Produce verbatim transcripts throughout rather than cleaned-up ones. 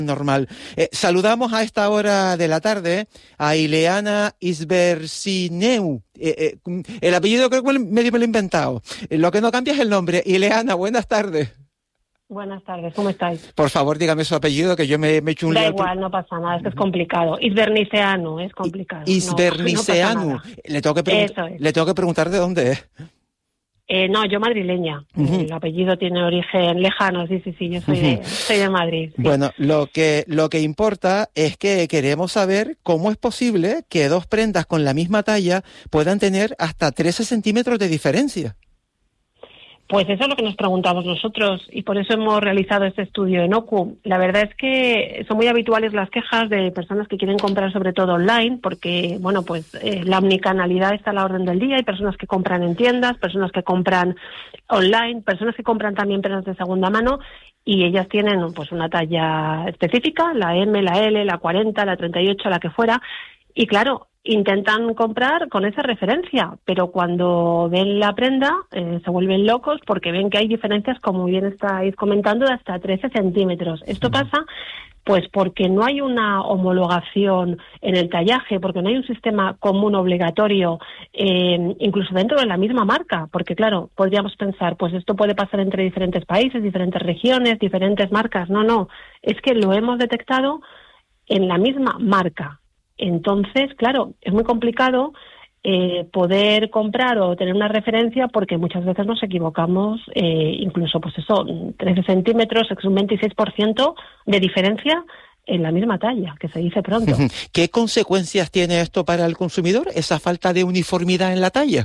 Normal. Eh, saludamos a esta hora de la tarde a Ileana Isbersineu. Eh, eh, el apellido creo que medio me lo he inventado. Eh, lo que no cambia es el nombre. Ileana, buenas tardes. Buenas tardes, ¿cómo estáis? Por favor, dígame su apellido, que yo me, me he hecho un Da lío. igual, no pasa nada, es que es complicado. Isberniceanu, es complicado. Isberniceanu. No, no le, tengo que pregunt- le tengo que preguntar de dónde es. Eh, no, yo madrileña. Uh-huh. El apellido tiene origen lejano, sí, sí, sí, yo soy, uh-huh. de, soy de Madrid. Sí. Bueno, lo que, lo que importa es que queremos saber cómo es posible que dos prendas con la misma talla puedan tener hasta trece centímetros de diferencia. Pues eso es lo que nos preguntamos nosotros y por eso hemos realizado este estudio en OCU. La verdad es que son muy habituales las quejas de personas que quieren comprar sobre todo online porque, bueno, pues eh, la omnicanalidad está a la orden del día. Hay personas que compran en tiendas, personas que compran online, personas que compran también prendas de segunda mano y ellas tienen pues una talla específica, la M, la L, la cuarenta, la treinta y ocho, la que fuera. Y claro, intentan comprar con esa referencia, pero cuando ven la prenda eh, se vuelven locos porque ven que hay diferencias, como bien estáis comentando, de hasta trece centímetros. Esto pasa pues porque no hay una homologación en el tallaje, porque no hay un sistema común obligatorio, eh, incluso dentro de la misma marca, porque claro, podríamos pensar, pues esto puede pasar entre diferentes países, diferentes regiones, diferentes marcas. No, no, es que lo hemos detectado en la misma marca. Entonces, claro, es muy complicado eh, poder comprar o tener una referencia porque muchas veces nos equivocamos, eh, incluso pues eso, trece centímetros, es un veintiséis por ciento de diferencia en la misma talla, que se dice pronto. ¿Qué consecuencias tiene esto para el consumidor, esa falta de uniformidad en la talla?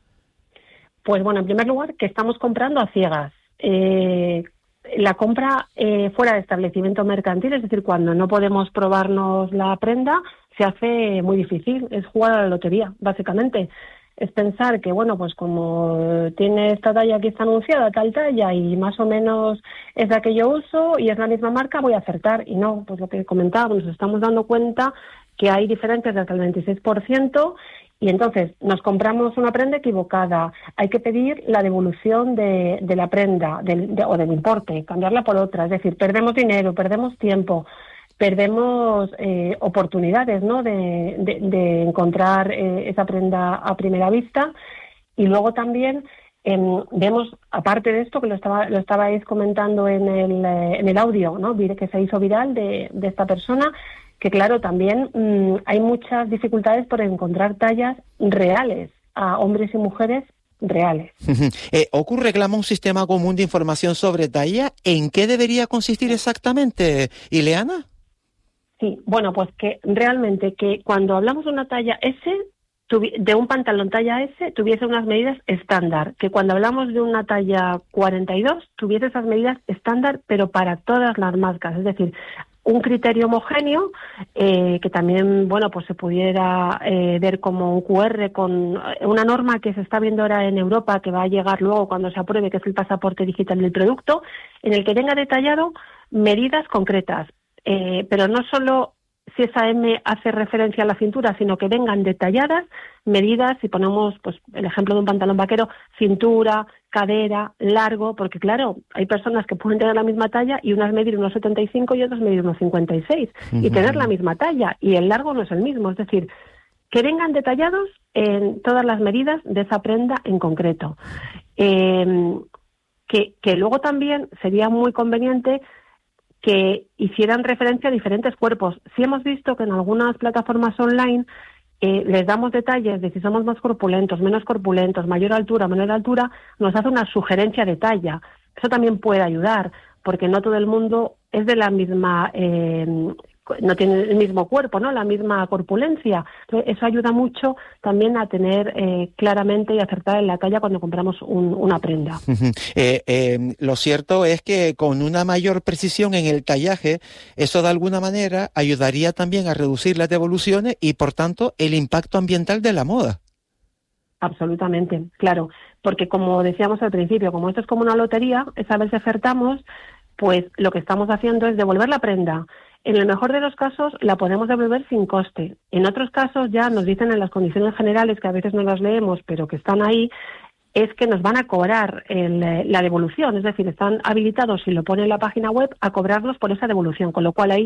Pues bueno, en primer lugar, que estamos comprando a ciegas. Eh, la compra eh, fuera de establecimiento mercantil, es decir, cuando no podemos probarnos la prenda, se hace muy difícil, es jugar a la lotería, básicamente. Es pensar que, bueno, pues como tiene esta talla que está anunciada, tal talla, y más o menos es la que yo uso y es la misma marca, voy a acertar. Y no, pues lo que comentábamos, nos estamos dando cuenta que hay diferencias de hasta el veintiséis por ciento y entonces nos compramos una prenda equivocada. Hay que pedir la devolución de, de la prenda del, de, o del importe, cambiarla por otra. Es decir, perdemos dinero, perdemos tiempo, perdemos eh, oportunidades, ¿no?, de, de, de encontrar eh, esa prenda a primera vista. Y luego también eh, vemos, aparte de esto, que lo estaba lo estabais comentando en el, eh, en el audio, ¿no?, que se hizo viral de, de esta persona, que claro, también mmm, hay muchas dificultades por encontrar tallas reales a hombres y mujeres reales. eh, ¿Ocurre reclama un sistema común de información sobre talla? ¿En qué debería consistir exactamente, Ileana? Sí, bueno, pues que realmente que cuando hablamos de una talla S, de un pantalón talla S, tuviese unas medidas estándar, que cuando hablamos de una talla cuarenta y dos, tuviese esas medidas estándar, pero para todas las marcas, es decir, un criterio homogéneo eh, que también, bueno, pues se pudiera eh, ver como un cu erre con una norma que se está viendo ahora en Europa, que va a llegar luego cuando se apruebe, que es el pasaporte digital del producto, en el que tenga detallado medidas concretas. Eh, pero no solo si esa M hace referencia a la cintura, sino que vengan detalladas medidas, si ponemos pues el ejemplo de un pantalón vaquero, cintura, cadera, largo, porque claro, hay personas que pueden tener la misma talla y unas medir unos setenta y cinco y otras medir unos cincuenta y seis, uh-huh. y tener la misma talla, y el largo no es el mismo, es decir, que vengan detallados en todas las medidas de esa prenda en concreto. Eh, que, que luego también sería muy conveniente que hicieran referencia a diferentes cuerpos. Si hemos visto que en algunas plataformas online eh, les damos detalles de si somos más corpulentos, menos corpulentos, mayor altura, menor altura, nos hace una sugerencia de talla. Eso también puede ayudar, porque no todo el mundo es de la misma, eh, no tiene el mismo cuerpo, ¿no?, la misma corpulencia. Entonces, eso ayuda mucho también a tener eh, claramente y acertar en la talla cuando compramos un, una prenda. Uh-huh. eh, eh, lo cierto es que con una mayor precisión en el tallaje, eso de alguna manera ayudaría también a reducir las devoluciones y, por tanto, el impacto ambiental de la moda. Absolutamente, claro, porque como decíamos al principio, como esto es como una lotería, esa vez acertamos, pues lo que estamos haciendo es devolver la prenda. En el mejor de los casos la podemos devolver sin coste. En otros casos ya nos dicen en las condiciones generales, que a veces no las leemos, pero que están ahí, es que nos van a cobrar el, la devolución, es decir, están habilitados, si lo pone en la página web, a cobrarnos por esa devolución, con lo cual ahí